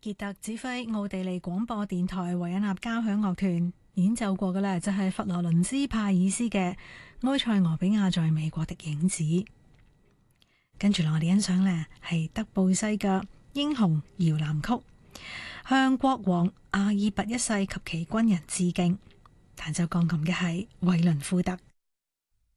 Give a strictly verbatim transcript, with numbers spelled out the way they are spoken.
傑特指揮奧地利廣播電台維也納交響樂團演奏過嘅呢，就係佛羅倫斯派爾斯嘅埃塞俄比亞在美國的影子。跟住落我哋欣賞呢係德布西嘅英雄搖籃曲，向國王阿爾拔一世及其軍人致敬。彈奏鋼琴嘅係韋倫庫特。